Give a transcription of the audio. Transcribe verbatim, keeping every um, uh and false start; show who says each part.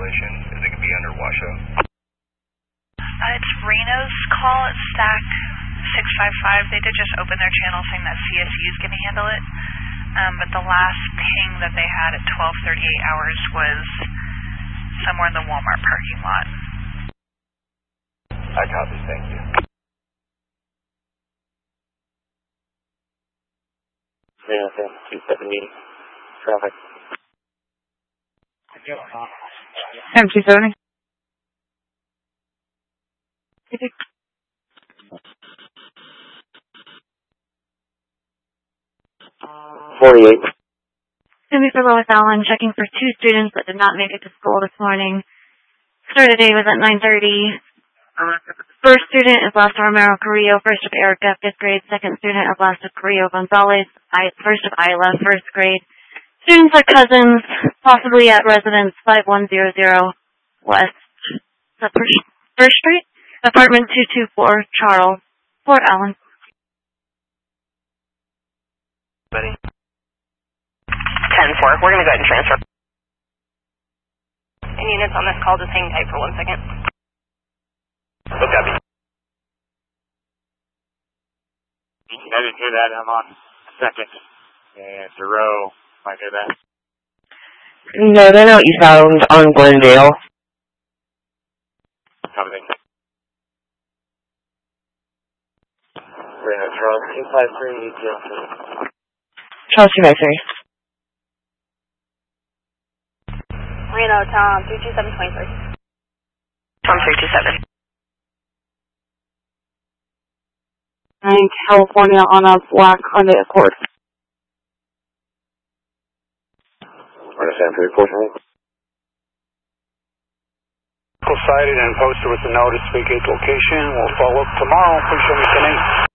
Speaker 1: violation? Is it going to be under Washoe?
Speaker 2: Uh, it's Reno's call at Stack six five five. They did just open their channel saying that C S U is going to handle it. Um, but the last ping that they had at twelve thirty-eight hours was somewhere in the Walmart parking lot.
Speaker 1: I copy, thank you.
Speaker 3: Yeah, two seventy traffic.
Speaker 4: M two seventy.
Speaker 3: forty-eight.
Speaker 4: Cindy for Lois Allen, checking for two students that did not make it to school this morning. Start of the day was at nine thirty. First student is Lasta Romero Carrillo, first of Erica, fifth grade. Second student is Lasta Carrillo Gonzalez, I, first of Isla, first grade. Students are cousins, possibly at residence five one zero zero West is that First, First Street, apartment two two four, Charles, Fort Allen.
Speaker 5: Buddy. ten four, we're going to go ahead and transfer. Any units on this call, just hang tight for one second.
Speaker 1: Look at me.
Speaker 3: I didn't hear that. I'm on second. And Thoreau might hear that.
Speaker 6: No, they're not eastbound on Glendale.
Speaker 3: Copy. Reno, Charles, two five three, zero three.
Speaker 6: Charles two five three.
Speaker 5: Reno, Tom, three two seven two three. Tom, three two seven.
Speaker 4: In California on a black Hyundai Accord.
Speaker 3: Understand for report, honey?
Speaker 7: Sighted and posted with the notice, vacate location. We'll follow up tomorrow. Please show me ten eight.